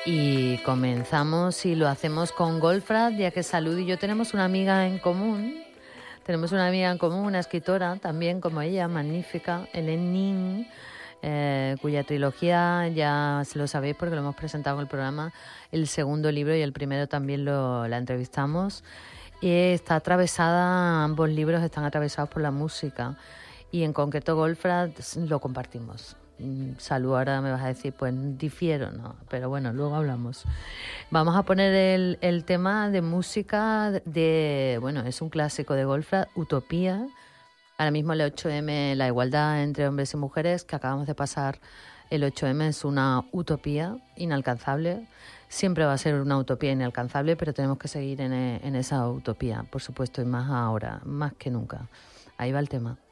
Y comenzamos y lo hacemos con Goldfrapp, ya que Salud y yo tenemos una amiga en común. Tenemos una amiga en común, una escritora también como ella, magnífica, Hélène Nin, cuya trilogía ya se lo sabéis porque lo hemos presentado en el programa. El segundo libro y el primero también la entrevistamos. Y está atravesada, ambos libros están atravesados por la música. Y en concreto Goldfrapp lo compartimos. Salud, ahora me vas a decir, pues difiero, ¿no? Pero bueno, luego hablamos. Vamos a poner el tema de música bueno, es un clásico de Goldfrapp, Utopía. Ahora mismo el 8M, la igualdad entre hombres y mujeres, que acabamos de pasar, el 8M es una utopía inalcanzable. Siempre va a ser una utopía inalcanzable, pero tenemos que seguir en esa utopía, por supuesto, y más ahora, más que nunca. Ahí va el tema.